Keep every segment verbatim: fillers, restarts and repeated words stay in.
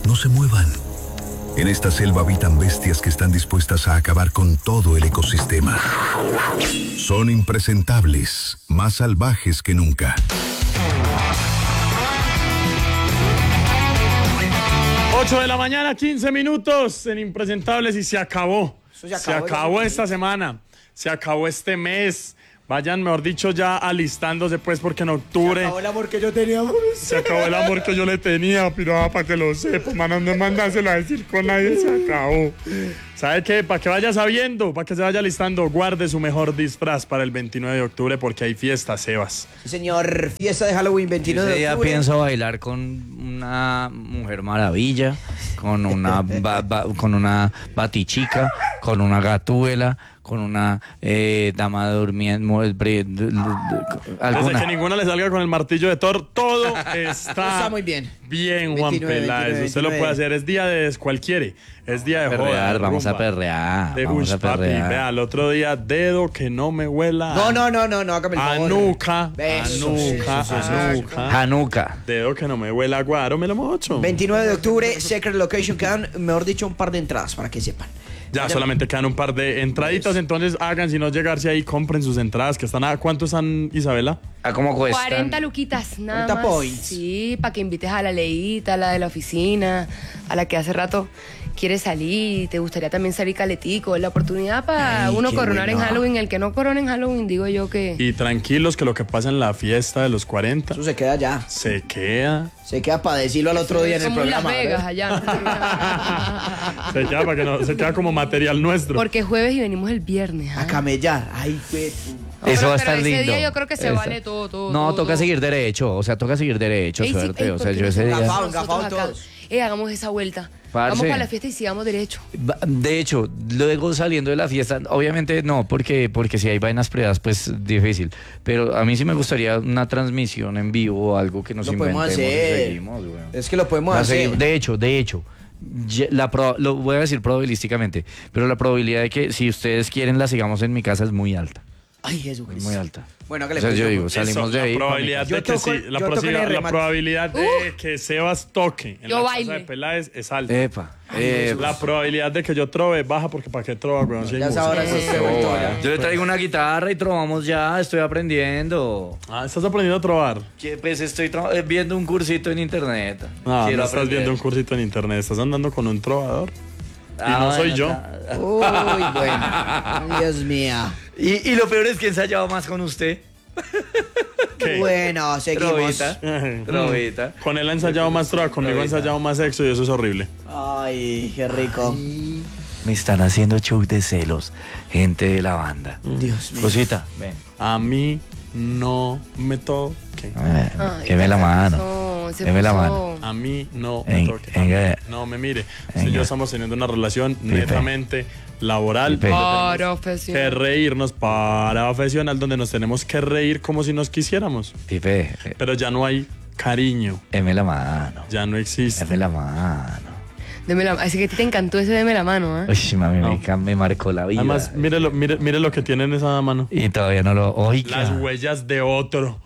No se muevan. En esta selva habitan bestias que están dispuestas a acabar con todo el ecosistema. Son impresentables, más salvajes que nunca. ocho de la mañana, quince minutos en Impresentables y se acabó. Se acabó, se acabó esta semana, se acabó este mes. Vayan, mejor dicho, ya alistándose, pues, porque en octubre... Se acabó el amor que yo tenía por usted. Se acabó el amor que yo le tenía, pero ah, para que lo sepa, mano, no mandárselo a decir con nadie, se acabó. ¿Sabe qué? Para que vaya sabiendo, para que se vaya listando, guarde su mejor disfraz para el veintinueve de octubre, porque hay fiesta, Sebas. Sí, señor, fiesta de Halloween, veintinueve de octubre. Ese día pienso bailar con una mujer maravilla, con una, ba, ba, con una batichica, con una gatúbela, con una eh, dama durmiendo. Desde que ninguna le salga con el martillo de Thor, todo está, está muy bien. Bien, Juan veintinueve, Peláez. veintinueve, Usted veintinueve. Lo puede hacer. Es día de descualquiere. Es día de perrear, joda, vamos rumba, a perrear. De vamos bush, a perrear. papi. Vea, el otro día, dedo que no me huela. No, no, no, no, no, hágame el favor. Anuca, Anuca, Anuca. Hanuca. Dedo que no me huela, guaro, me lo mocho. veintinueve de octubre, Secret Location, quedan, mejor dicho, un par de entradas para que sepan. Ya, ya solamente quedan un par de entraditas, pues. Entonces hagan, si no llegarse ahí, compren sus entradas, que están a... ¿Cuánto están, Isabela? ¿A cómo cuestan? cuarenta luquitas, nada cuarenta más. points. Sí, para que invites a la Leíta, a la de la oficina, a la que hace rato quiere salir y te gustaría también salir caletico. Es la oportunidad para uno coronar bueno. en Halloween. El que no corona en Halloween, digo yo que... Y tranquilos que lo que pasa en la fiesta de los cuarenta... Eso se queda ya. Se queda... Se queda para decirlo al otro día en el programa. Como Las Vegas, allá. Se queda para que no... Se queda como material nuestro. Porque es jueves y venimos el viernes. ¿eh? A camellar. Ay, qué... No, eso pero, va a estar pero lindo. Ese día yo creo que se Esa. vale todo, todo. No, todo, toca todo. seguir derecho. O sea, toca seguir derecho, ey, suerte. Sí, ey, o sea, yo ese día... Gafado, gafado todos. Eh, hagamos esa vuelta. Parce. Vamos para la fiesta y sigamos derecho. De hecho, luego saliendo de la fiesta, obviamente no, porque, porque si hay vainas privadas, pues difícil. Pero a mí sí me gustaría una transmisión en vivo o algo que nos lo inventemos podemos hacer. y seguimos, bueno. Es que lo podemos La hacer. seguimos. De hecho, de hecho, la pro, lo voy a decir probabilísticamente, pero la probabilidad de que si ustedes quieren la sigamos en mi casa es muy alta. Ay, Jesucristo. Es muy alta. Bueno, que le o sea, yo digo, Eso, salimos de ahí. La probabilidad de Yo que, toco, sí, la, yo toco posibilidad, la probabilidad de Uh. que Sebas toque en Yo la baile. casa de Peláez es alta. Epa, epa. La probabilidad de que yo trove baja porque para qué trova, weón. Sí, Ya es ahora sí se vuelto ya. Yo le traigo una guitarra y trovamos ya, estoy aprendiendo. Ah, ¿estás aprendiendo a trobar? Que, pues estoy tra- eh, viendo un cursito en internet. No, Quiero no estás aprender. viendo un cursito en internet, estás andando con un trovador. Y Ah, no soy bueno, yo. está- Uy, bueno. Dios mío. Y, y lo peor es que he ensayado más con usted. ¿Qué? Bueno, seguimos. Trovita. Trovita. Con él ha ensayado más trova, conmigo ha ensayado más sexo y eso es horrible. Ay, qué rico. Me están haciendo show de celos, gente de la banda. Dios mío. Cosita, ven. A mí no me toque. Eh, Ay, Deme la se mano. puso, se Deme la puso. mano. A mí no me Ven, toque. venga. No me mire. Si Venga. yo estamos teniendo una relación Pipe. netamente laboral. Pipe. donde tenemos Profesional. que reírnos profesional, donde nos tenemos que reír como si nos quisiéramos. Pipe, eh, Pero ya no hay cariño. deme la mano. Ya no existe. Deme la mano. Deme la, así que a ti te encantó ese deme la mano, ¿eh? Uy, mami, No. me, ca- me marcó la vida. Además, mire lo, mire, mire lo que tiene en esa mano. Y todavía no lo... Oiga. Las huellas de otro.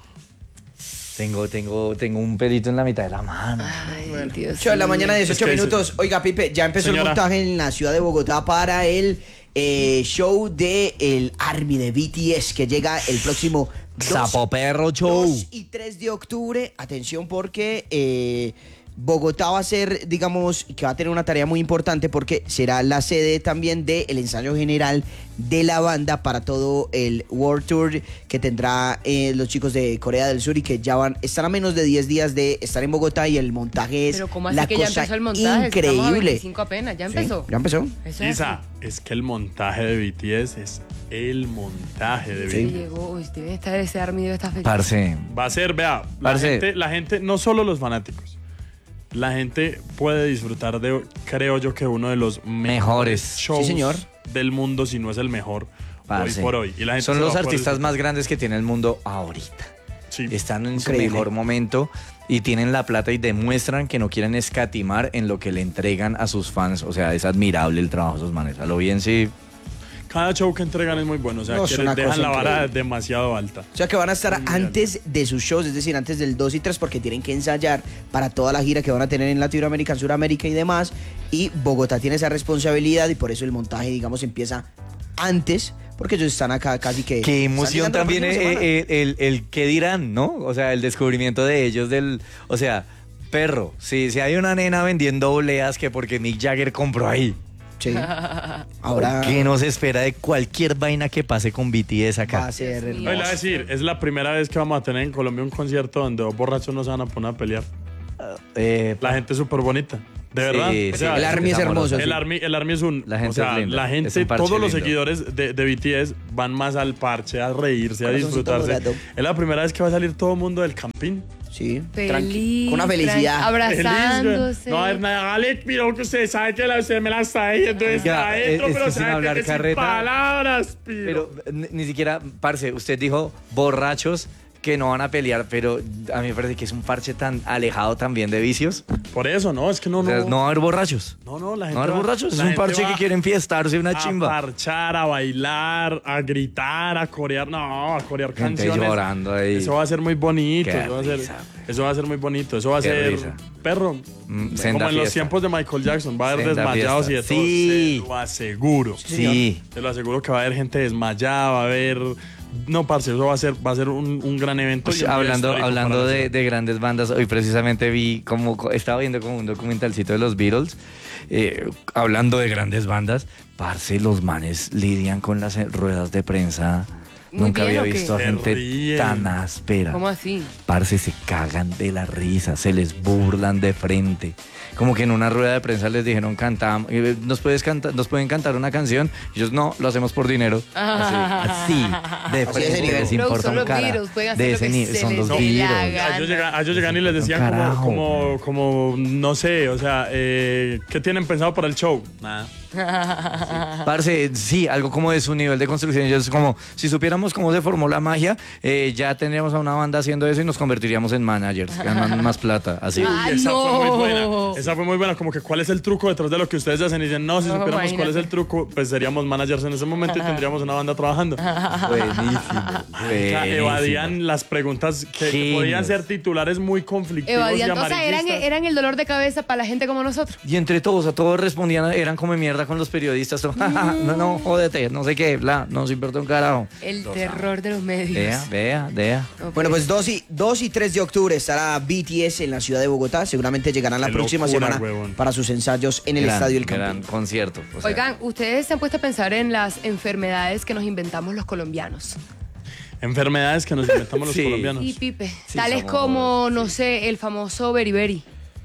Tengo, tengo, tengo un pelito en la mitad de la mano. Ay, Dios. ocho de la mañana, dieciocho Es que minutos. Oiga, Pipe, ya empezó Señora. el montaje en la ciudad de Bogotá para el eh, show de el ARMY de B T S que llega el próximo Sapo Perro Show. dos y tres de octubre. Atención porque eh, Bogotá va a ser, digamos, que va a tener una tarea muy importante porque será la sede también del ensayo general de la banda para todo el World Tour que tendrá eh, los chicos de Corea del Sur y que ya van, están a menos de diez días de estar en Bogotá y el montaje es Pero ¿cómo así la que ya cosa empezó el montaje? Estamos a increíble. veinticinco apenas, ya Sí, empezó. ya empezó. Eso es Isa, así. es que el montaje de B T S es el montaje de Sí, B T S. llegó, uy, debe estar ese ARMY, debe estar feliz. Parce. Va a ser, vea, la Parce. gente, la gente, no solo los fanáticos, la gente puede disfrutar de, creo yo, que uno de los Mejores. shows Sí, señor. del mundo, si no es el mejor, Parce. hoy por hoy. Y la gente Son se va los a poder artistas disfrutar. más grandes que tiene el mundo ahorita. Sí. Están en su Increíble. mejor momento y tienen la plata y demuestran que no quieren escatimar en lo que le entregan a sus fans. O sea, es admirable el trabajo de esos manes. A lo bien sí. Cada show que entregan es muy bueno, o sea, No, es que una dejan cosa la vara increíble. demasiado alta. O sea que van a estar antes de sus shows, es decir, antes del dos y tres, porque tienen que ensayar para toda la gira que van a tener en Latinoamérica, en Sudamérica y demás. Y Bogotá tiene esa responsabilidad y por eso el montaje, digamos, empieza antes, porque ellos están acá casi que... Qué están emoción llegando la también próxima eh, semana. eh, el, el qué dirán, ¿no? O sea, el descubrimiento de ellos del... O sea, perro, si, si hay una nena vendiendo oleas que porque Mick Jagger compró ahí. Sí. Ahora ¿Qué nos espera de cualquier vaina que pase con B T S va acá? a ser No, y le hermoso. voy a decir, es la primera vez que vamos a tener en Colombia un concierto donde dos borrachos no se van a poner a pelear. Eh, La gente es súper bonita. De Sí, verdad. sí, O sea, el Army es hermoso. El Army, el Army es un... La gente o sea, es linda, la es gente, un parche todos los lindo. seguidores de, de B T S van más al parche, a reírse, a Corazoncito disfrutarse. dorado. Es la primera vez que va a salir todo el mundo del campín. Sí, Feliz, tranqui- con una felicidad. tran- abrazándose. Feliz, güey. No va a haber nada. Gale, miro que usted sabe que la, usted me la está diciendo Oiga, está adentro, es- es pero que sin sabe hablar que sin carreta- palabras, piro. Pero ni, ni siquiera, parce, usted dijo borrachos que no van a pelear, pero a mí me parece que es un parche tan alejado también de vicios. Por eso, no, es que no, O sea, no. no va a haber borrachos. No, no, la gente No va a haber va- borrachos, es la un gente parche va que quieren fiestarse, una a chimba. parchar, a bailar, a gritar, a corear. No, a corear Gente canciones. llorando ahí. Eso va a ser muy bonito. Qué Eso va, a ser, risa, eso va a ser muy bonito. Eso va a Qué ser risa. perro. Mm, Como senda en los fiesta. tiempos de Michael Jackson. Va a haber Senda desmayados y de fiesta. todo. Sí. Se lo aseguro. Sí. Te lo aseguro que va a haber gente desmayada, va a haber. No, parce, eso va a ser, va a ser un, un gran evento. y Pues, un día hablando histórico hablando para la de, ciudad. de grandes bandas, hoy precisamente vi como co- estaba viendo como un documentalcito de los Beatles, eh, hablando de grandes bandas, parce, los manes lidian con las eh, ruedas de prensa. Muy Nunca bien, había ¿o qué? visto a Se gente ríen. tan áspera. ¿Cómo así? Parce, se cagan de la risa, se les burlan de frente. Como que en una rueda de prensa les dijeron, cantamos, eh, ¿nos, puedes cantar, ¿nos pueden cantar una canción? Y ellos, no, lo hacemos por dinero. Así, así de Así de ese frente, nivel. les Bro, importa son un los cara. Beatles, pueden hacer De lo ese que nivel, se son les los dé la Beatles. gana. A ellos, llegan, a ellos llegan y les decían como, Carajo. como, como, no sé, o sea, eh, ¿qué tienen pensado para el show? Nada. Parce, sí, algo como de su nivel de construcción. Yo es como, si supiéramos cómo se formó la magia, eh, ya tendríamos a una banda haciendo eso y nos convertiríamos en managers, ganan más plata, así. Ah, Esa fue muy no. buena. Esa fue muy buena. Como que cuál es el truco detrás de lo que ustedes hacen. Y dicen, no, si No, supiéramos cuál es imagínate. el truco, pues seríamos managers en ese momento y tendríamos una banda trabajando. Buenísimo, O sea, buenísimo. evadían las preguntas que, que Genios. podían ser titulares muy conflictivos y Evadían, o sea, eran, amarillistas. eran el dolor de cabeza para la gente como nosotros. Y entre todos, a todos respondían, eran como mierda con los periodistas. todo, "Ja, ja, no, no, jódete, no sé qué, bla, no se importa un carajo. El terror de los medios. Vea, vea, vea. Ok. Bueno, pues dos y, dos y tres de octubre estará B T S en la ciudad de Bogotá. Seguramente llegarán la Qué próxima locura, semana huevón. para sus ensayos en el Gran, Estadio El gran Campín. concierto. o sea, Oigan, ustedes se han puesto a pensar en las enfermedades que nos inventamos los colombianos. Enfermedades que nos inventamos los Sí. colombianos. Y Pipe, Sí, tales somos- como, no sé, el famoso beriberi.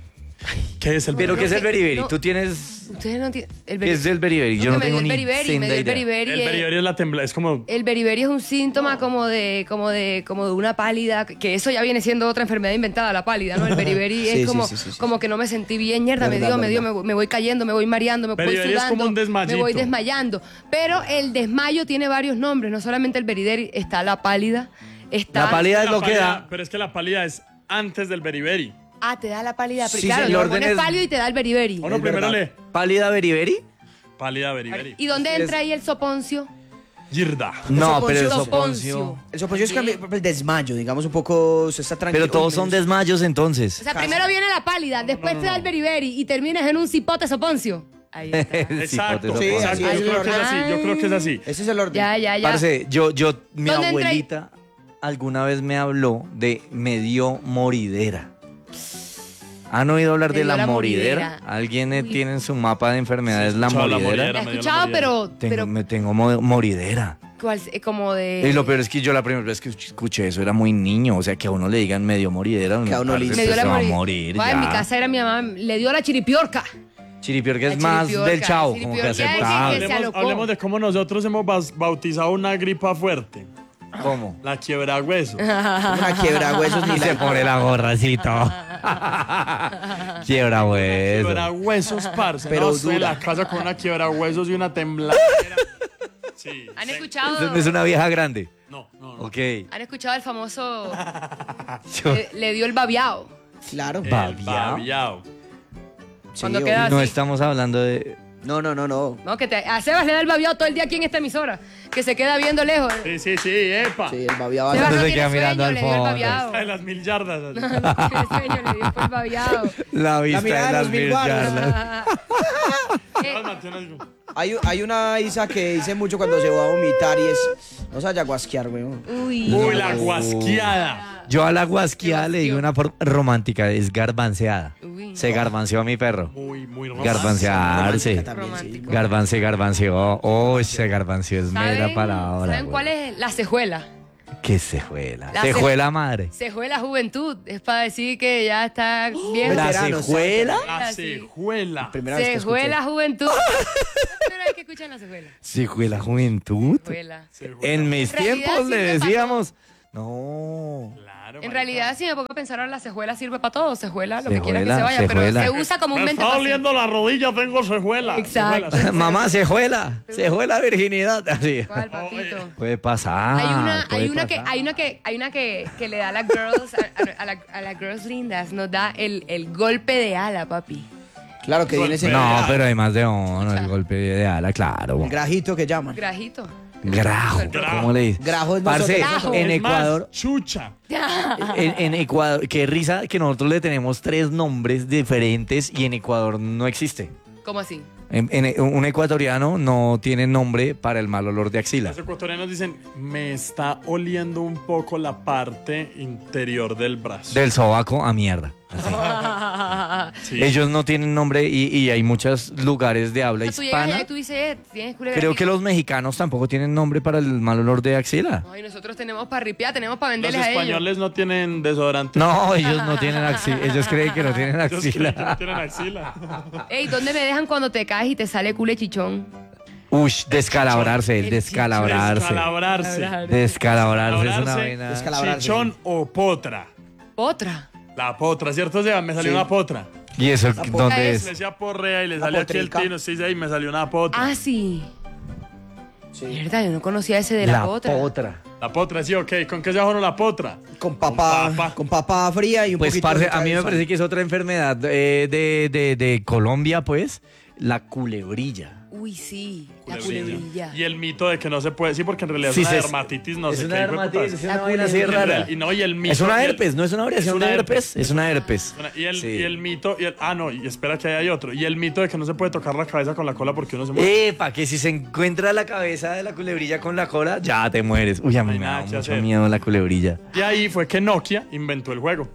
¿Qué es el Pero no ¿qué es sé, el beriberi? no. Tú tienes... Ustedes no tienen... El ¿Qué es el beriberi? No, Yo que no me dio tengo el ni beriberi, me senda dio el idea. beriberi. El eh, beriberi es la tembla, es como El beriberi es un síntoma como de, como de, como de una pálida, que eso ya viene siendo otra enfermedad inventada, la pálida, ¿no? El beriberi Sí, es sí, como, sí, sí, sí. como que no me sentí bien, mierda, me Verdad, dio, me dio, verdad. me, voy- me voy cayendo, me voy mareando, me voy Beriberi es sudando, como un me desmayito. voy desmayando. Pero el desmayo tiene varios nombres, no solamente el beriberi, está la pálida, está... La pálida es la lo que pálida- da... Pero es que la pálida es antes del beriberi. Ah, te da la pálida, pero Sí, claro, sí, el lo orden pones es- pálido y te da el beriberi. O no, Es primero verdad. lee. ¿Pálida beriberi? Pálida beriberi. ¿Y dónde Es- entra ahí el soponcio? Girda. No, pero el Soponcio. soponcio... El soponcio es cambio- el desmayo, digamos un poco, se está tranquilo. Pero todos son desmayos entonces. O sea, primero viene la pálida, después te da el beriberi y terminas en un cipote soponcio. Ahí está. Exacto, Sí, exacto. así Yo es creo el que es así. Yo creo que es así. Ese es el orden. Ya, ya, ya. Parce, yo, yo, mi ¿Dónde entra ahí? abuelita alguna vez me habló de me dio moridera. ¿Han oído hablar Me de dio la, la moridera? moridera. ¿Alguien eh, Uy. tiene en su mapa de enfermedades la escuchado la moridera? La he moridera. me dio la escuchado, moridera. pero, Tengo, pero me tengo mo- moridera. ¿cuál? Eh, como de... Y lo peor es que yo la primera vez que escuché eso era muy niño. O sea, que a uno le digan medio moridera. Que a uno le- parce, me dio usted la se va a mori- morir Ay, en mi ya. casa era mi mamá, le dio la chiripiorca. Chiripiorca es La más chiripiorca, del chavo, la como que chiripiorca es que- aceptable. se Hablemos, alocó. hablemos de cómo nosotros hemos bas- bautizado una gripa fuerte. ¿Cómo? La quiebra huesos. Una quiebra huesos ni Y se la... pone la gorracito. Quiebra hueso. Quiebra huesos, parce. Pero no, estoy en dura. la casa con una quiebra huesos y una tembladera. Sí. ¿Han sí. escuchado? Es una vieja grande. No, no, no. Ok. ¿Han escuchado el famoso... Yo- le, le dio el babiao? Claro. El Babiao. babiao. Cuando Sí, queda No así. estamos hablando de... No, no, no, no. No, que te, a Sebas le da el babiado todo el día aquí en esta emisora. Que se queda viendo lejos. Sí, sí, sí, epa. Sí, el babiado. Sebas no se tiene queda sueño, mirando al le dio el fondo. babiado. De las mil yardas. No, no tiene sueño, le dio el babiado. La vista mirada de de las los mil mil guardas. yardas. Eh, Hay, hay una Isa que dice mucho cuando se va a vomitar y es. No se vaya a guasquear, weón. Uy. Uy, la guasqueada. Yo a la guasqueada le digo una forma romántica, es garbanceada. Uy. Se garbanceó a mi perro. Muy, muy romántico. Garbancearse. Romántica también, sí. Romántico. Garbance, garbanceó. Oh, se garbanceó, es mera ¿Saben, palabra. ¿saben güey. cuál es? La cejuela. ¿Qué cejuela? La Cejuela madre. Cejuela juventud. Es para decir que ya está bien. ¿La veterano, cejuela? La Sí. cejuela. Primera vez que escuché. Cejuela juventud. ¿Es la primera vez que escuchan la cejuela? ¿Cejuela juventud? Cejuela. En mis En realidad tiempos le sirve para decíamos. No. Claro, En marica. realidad, si me pongo a pensar ahora, la cejuela sirve para todo. Cejuela, lo que Cejuela, quiera que se vaya. cejuela. Pero se usa Me comúnmente está para doliendo la rodilla, tengo cejuela. Exacto. Cejuela. Mamá, cejuela. Cejuela virginidad. Así. ¿Cuál, papito? Puede pasar. Hay una, puede hay una que, pasar. hay una que, hay una que, que le da a las girls, a, a- a la- a las girls lindas, nos da el, el golpe de ala, papi. Claro que viene ese No, pero hay más de uno, el golpe de ala, claro. el grajito que llaman. Grajito. Grajo, Grajo. ¿cómo le dices? Grajo es Parce, nosotros. en Es más, Ecuador, chucha. en, en Ecuador, qué risa que nosotros le tenemos tres nombres diferentes y en Ecuador no existe. ¿Cómo así? En- en- un ecuatoriano no tiene nombre para el mal olor de axila. Los ecuatorianos dicen, me está oliendo un poco la parte interior del brazo. Del sobaco a mierda. así. Sí. Ellos no tienen nombre y, y hay muchos lugares de habla O sea, tú llegas allá hispana. y tú dices, eh, tienes culebra Creo aquí. que los mexicanos tampoco tienen nombre para el mal olor de axila. Ay, nosotros tenemos para ripiar, tenemos para Los venderles a ellos. españoles no tienen desodorante. No, ellos no tienen axila. Ellos creen que no tienen Ellos creen que no axila. tienen axila. Ey, ¿dónde me dejan cuando te caes y te sale cule chichón? Ush, descalabrarse, El descalabrarse. Descalabrarse. Descalabrarse es una Descalabrarse. vaina. Descalabrarse. Chichón o potra. Otra. La potra, ¿cierto? O sea, me salió Sí. una potra. ¿Y eso potra dónde Le es? decía porrea y le La salió aquí el potrica. tino. Sí, sí, y me salió una potra. Ah, sí. Sí. Mierda, yo no conocía ese de la, otra. potra. La potra, sí, ok. ¿Con qué se hago la potra? Con papa, Con papa. con papa fría y un Pues, poquito parce, de a mí me cabeza. parece que es otra enfermedad eh, de, de, de Colombia, pues, la culebrilla. Uy, sí. La Culebrilla. culebrilla. Y el mito de que no se puede. Sí, porque en realidad Sí, es una se- dermatitis, no es sé una qué. hijo de putas. dermatitis, es La una vaina así culebrilla. rara. Y no, y el mito. Es una y el- herpes, no es una variación es una de herpes, herpes. es una herpes. Y el, Sí. y el mito. Y el- ah, no, y espera que ahí hay otro. Y el mito de que no se puede tocar la cabeza con la cola porque uno se muere. Epa, que si se encuentra la cabeza de la culebrilla con la cola, ya te mueres. Uy, a No mí hay me nada da que mucho hacer. miedo la culebrilla. Y ahí fue que Nokia inventó el juego.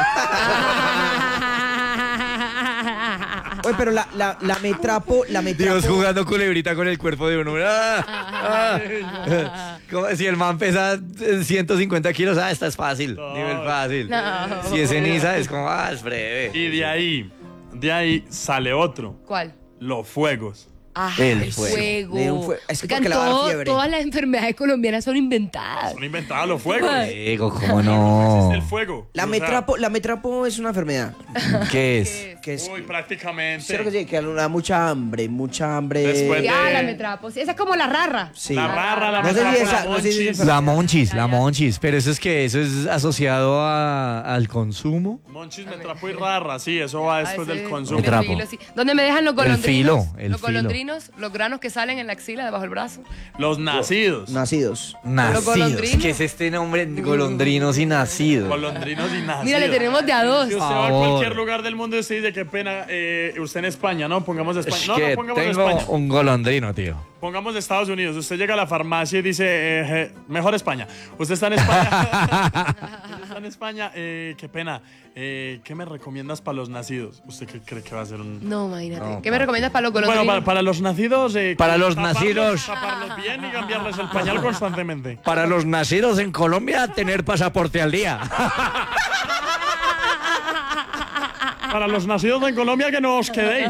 Oye, pero la, la, la metrapo, la metrapo. Dios jugando culebrita con el cuerpo de uno. ¡Ah! ¡Ah! Como si el man pesa eh, ciento cincuenta kilos, ah, esta es fácil. No. Nivel fácil. No. Si es ceniza, es como, ah, es breve. Y de ahí, de ahí sale otro. ¿Cuál? Los fuegos. Ah, El el, fuego. fuego. Le dio un fue- es que Oigan, porque le va a dar todo- fiebre. todas las enfermedades colombianas son inventadas. Son inventados los fuegos. Fuego, ¿cómo no? Es el fuego. La O sea, metrapo, la metrapo es una enfermedad. ¿Qué es? Que es. Uy, prácticamente. Creo que sí, que da mucha hambre, mucha hambre. Después de- Ya, la metrapo. Sí, esa es como la rarra. Sí. La rarra, la No sé si metrapo, esa- la no sé si es monchis. enfermedad. La monchis, la monchis. Pero eso es que eso es asociado a- al consumo. Monchis, metrapo y rarra, sí, eso va después Ah, del ese- consumo. el Trapo. filo, sí. ¿Dónde me dejan los golondrinos? filo, el los filo. golondrinos, los granos que salen en la axila debajo del brazo. Los nacidos. Nacidos. Nacidos. golondrinos. ¿Qué es este nombre? Golondrinos y nacidos. Golondrinos y nacidos. Mira, le tenemos de a dos. Si usted va a Favor. cualquier lugar del mundo y usted dice, qué pena, eh, usted en España, ¿no? Pongamos España. Es No, que no, pongamos tengo España. un golondrino, tío. Pongamos de Estados Unidos. Usted llega a la farmacia y dice, eh, eh, mejor España. Usted está en España. Usted está en España, eh, qué pena. Eh, ¿Qué me recomiendas para los nacidos? ¿Usted qué cree que va a ser un...? No, imagínate. No, ¿Qué me recomiendas para los Bueno, golondrinos? para, para los nacidos... eh, Para los taparlos- nacidos. Taparlos bien y cambiarles el pañal constantemente. Para los nacidos en Colombia, tener pasaporte al día. Para los nacidos en Colombia, que no os quedéis.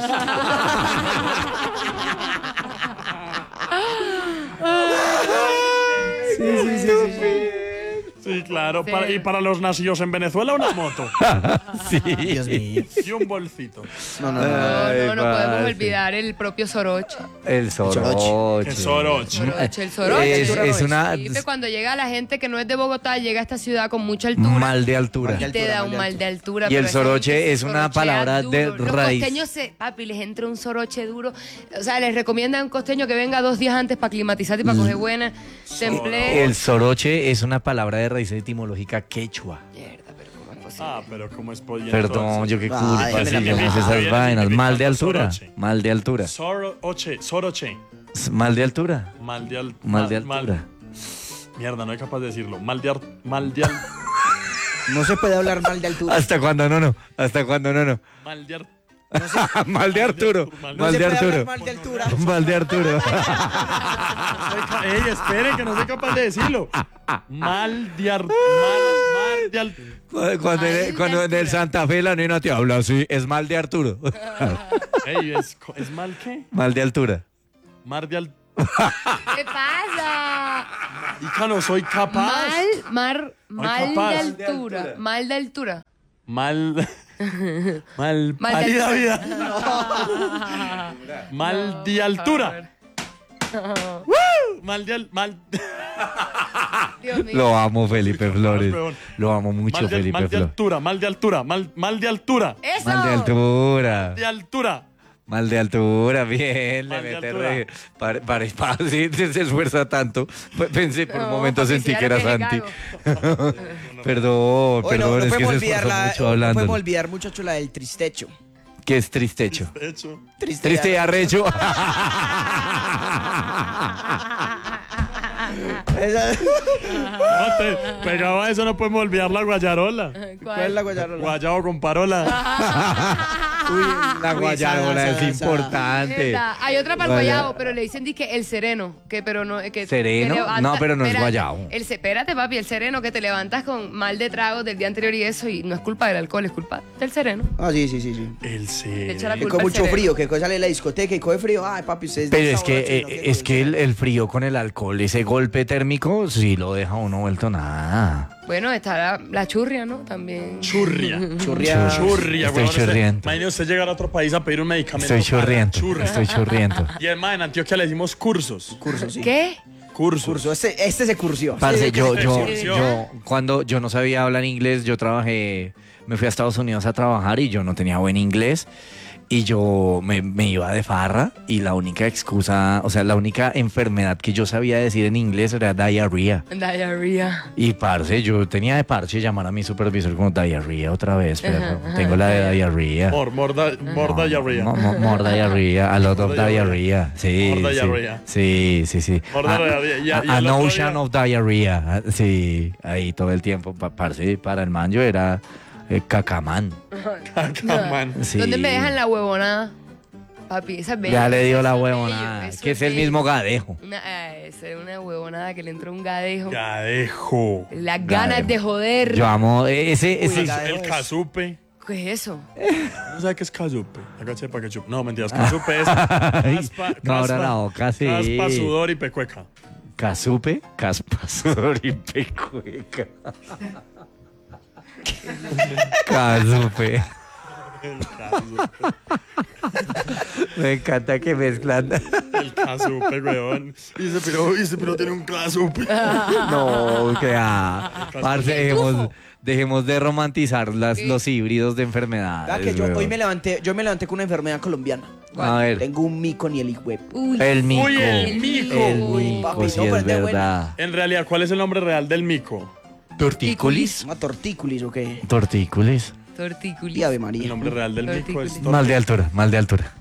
Sí, claro. Para- y para los nacidos en Venezuela, una moto. Sí. Dios mío. Y un bolsito. No, no, no. No, Ay, no, no podemos parce. olvidar el propio soroche. El soroche. El soroche. Soroche, el soroche. Es, es una Sí, pues, cuando llega la gente que no es de Bogotá, llega a esta ciudad con mucha altura. mal de altura. Mal de y te altura, da mal un de mal de altura. Y pero el esa soroche gente es una sorochea palabra de duro. Los raíz. costeños se, papi, les entra un soroche duro. O sea, les recomiendan a un costeño que venga dos días antes para climatizar y para coger buena. Temple. El soroche es una palabra de raíz etimológica quechua. Mierda, pero ¿cómo es posible? Ah, pero ¿cómo es posible? Perdón, yo qué Ay, culpa, me si la yo no sé pegaba. esas Viene vainas. Mal de significando altura. soroche. Mal de altura. Soroche, soroche. Mal de altura. Mal de, al- Mal de mal- altura. Mierda, no soy capaz de decirlo. Mal de, ar- mal de, al- No se puede hablar mal de altura. ¿Hasta cuando no, no? ¿Hasta cuando no, no? mal de ar- Mal de Arturo. Mal No Mal se de puede hablar Arturo. mal de altura. Mal de Arturo. soy ca- Ey, esperen que no soy capaz de decirlo. Mal de ar- mal, mal de al- Cuando, Mal en- de cuando en el altura. Santa Fe la nena te habla así, es mal de Arturo. Ey, ¿es, co- ¿es mal qué? Mal de altura. Mal de al... ¿Qué pasa? Marica, no soy capaz. Mal, mar, mal de capaz. altura. Mal de altura. Mal... Mal... Mal de parida altura. vida. Mal de altura. ¡Woo! Mal de al... Mal... Dios mío. Lo amo, Felipe Flores. peor. Lo amo mucho, Mal de, Felipe mal de Flores. altura, mal de altura, mal, mal de altura. ¡Eso! Mal de altura. De altura. Mal de altura, bien, Mal le de mete altura. re. Para, para, para- sí, se, se esfuerza tanto. P- Pensé, por un No, momento papi, sentí si que era era que Santi. gago. Perdón, Bueno, perdón, no es que podemos se olvidar, esforzó la, mucho no hablando. podemos olvidar, muchacho, la del tristecho. ¿Qué es tristecho? De hecho. Triste, Triste y arrecho. Esa- No, te, pegado a eso no podemos olvidar la guayarola. ¿Cuál es la guayarola? Guayabo con parola. Uy, la guayarola esa, es esa. importante. Verdad. Hay otra para el Guaya- guayabo, pero le dicen que el sereno, que pero no que ¿Sereno? que levanta- No, pero no es espérate, guayabo. El se- espérate, papi, el sereno que te levantas con mal de tragos del día anterior y eso y no es culpa del alcohol, es culpa del sereno. Ah, sí, sí, sí, sí. El Le echa la C. Que culpa con al mucho sereno. frío, que sale de la discoteca y coge frío. Ay, papi, ustedes Pero de es que, borracho, eh, ¿no? ¿Qué es que el, cosa? el frío con el alcohol, ese golpe térmico, sí lo deja a uno vuelto nada. Bueno, está la, la churria, ¿no? También. Churria. Churria. Churria, Estoy weón. Usted- churriento. Imagine usted llegar a otro país a pedir un medicamento. Estoy para churriento. churria. Estoy churriento. Y además en Antioquia le decimos cursos. Curso, sí. ¿Qué? Cursos. Curso. Este, este se cursió. Parce, yo, yo, Sí. yo, cuando yo no sabía hablar inglés, yo trabajé, me fui a Estados Unidos a trabajar y yo no tenía buen inglés. Y yo me, me iba de farra y la única excusa, o sea, la única enfermedad que yo sabía decir en inglés era diarrea. Diarrea. Y parce, yo tenía de parche llamar a mi supervisor como diarrea otra vez, pero tengo la de diarrea. Mor, morda, morda diarrea. Mo- mo- More diarrea, a lot of More diarrhea. diarrea. Sí, More sí. diarrhea. Sí, sí, sí. More A- diarrhea. Y- y a- al An otro ocean día- of diarrhea. Ah, sí, ahí todo el tiempo. Pa- Parce, para el man yo era eh, cacamán. Cacamán. Sí. ¿Dónde me dejan la huevonada? Papi, esa es bella. Ya le dio la Eso es huevonada, bello, eso que es el bello. mismo gadejo. Una, ah, esa es una huevonada que le entró un gadejo. Gadejo. Las ganas Gadejo. de joder. Yo amo eh, ese, ese Uy, gadejo. El casupe. ¿Qué es eso? ¿No sabe qué es casupe? Agache pa' que chup. No, mentiras. Casupe es caspa, no abra caspa- la boca, sí. Caspa, sudor y pecueca. Casupe, caspa, sudor y pecueca. Casupe. Me encanta que mezclan. El casupe, weón. Y ese piro, y ese piro tiene un casupe. No, que ah, parce, dejemos, dejemos de romantizar las, los híbridos de Vea enfermedades. que yo weón. hoy me levanté, yo me levanté con una enfermedad colombiana. A ver, Tengo un mico ni el hijo de- Uy, el mico. Uy, el mico. El Uy, mico, papi, sí no, pero es es de verdad. En realidad, ¿cuál es el nombre real del mico? Tortícolis. ¿Una tortícolis o qué? Tortícolis. tortícolis. Y Ave El María. nombre real del mico es Tortícolis. Mal de altura, mal de altura.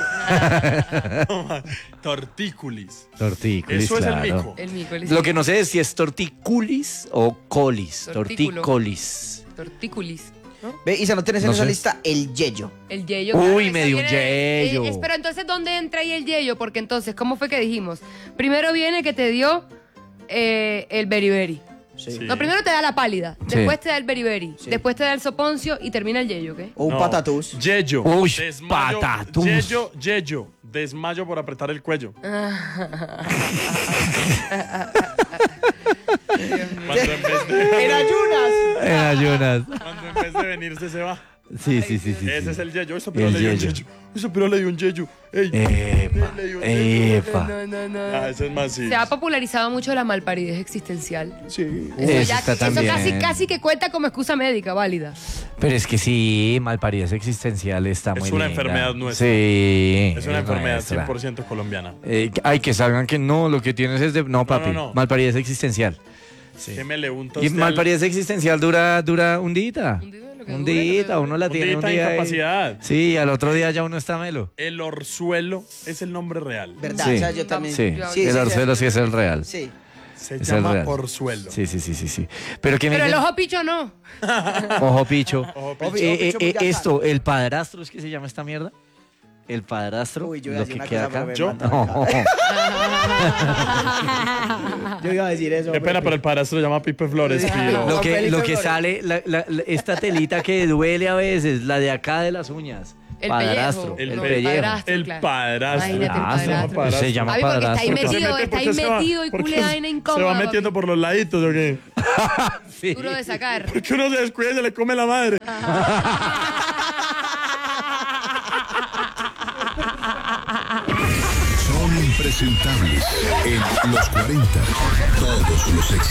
tortícolis. Tortícolis, Eso es el claro. mico. El mico. el- Lo que no sé es si es tortículis o colis. Tortículo. Tortícolis. Tortícolis. ¿no? Ve, Isa, ¿no tienes en No esa sé. lista el yeyo? El yeyo. Uy, eso me dio un viene- yeyo. eh, pero entonces, ¿dónde entra ahí el yeyo? Porque entonces, ¿cómo fue que dijimos? Primero viene que te dio eh, el beriberi. Sí. No, primero te da la pálida, Sí. después te da el beriberi, Sí. después te da el soponcio y termina el yeyo, ¿qué? O un No. patatús. Yeyo. Uy, Desmayo. patatús. Yeyo, yeyo. desmayo por apretar el cuello. Cuando en vez de, En ayunas. En ayunas. cuando en vez de venirse se va. Sí, sí, sí, sí. Ese sí. es el yeyo. Eso pero El le dio un yeyo. yeyo. Eso pero le dio un yeyo. Ey. Epa, Le dio un yeyo. epa. No, no, no. Ah, ese es más sí. Se ha popularizado mucho la malparidez existencial. Sí. Eso, Eso ya- está eso también. casi, casi que cuenta como excusa médica válida. Pero es que sí, malparidez existencial está Es muy una linda. enfermedad nuestra. Sí. Es una enfermedad nuestra. cien por ciento colombiana. Eh, ay, que salgan que no, lo que tienes es de... No, papi, no, no. malparidez existencial. ¿Qué me le unta Y usted malparidez existencial dura, dura un día. Un día, lo que Un dure, lo que día, dure. uno la al- un tiene un día de día. ahí. incapacidad? Sí, al otro día ya uno está melo. El orzuelo es el nombre real. ¿Verdad? Sí. O sea, yo también. Sí, Sí, el sí, orzuelo sí es el real. Sí. Se Es llama el real. orzuelo. Sí, sí, sí, sí, sí. Pero que me Pero el dicen- ojo picho no. Ojo picho. Ojo, Ojo, picho. Eh, eh, picho, eh, Boyacá. esto, el padrastro, ¿es que se llama esta mierda? El padrastro, Uy, yo iba a lo decir que una queda cosa, acá. pero me ¿Yo? mandan No. acá. Yo iba a decir eso. Qué pena, pero el padrastro se llama Pipe Flores, Piro. Lo que, Felipe lo que Flores. sale, la- la- la- esta telita que duele a veces, la de acá de las uñas. El padrastro, pellejo. el No, pellejo. padrastro, El claro. padrastro. Imagínate, el Ah, padrastro. se llama padrastro. Se llama Papi, porque está ahí padrastro. metido, ¿Por qué se está ahí ¿por qué se va- metido y por qué culea se- vaina Se incómoda. va metiendo por los laditos, ¿o qué? Sí. Duro de sacar. Porque uno se descuida y se le come la madre. Son impresentables en los cuarenta. Todos los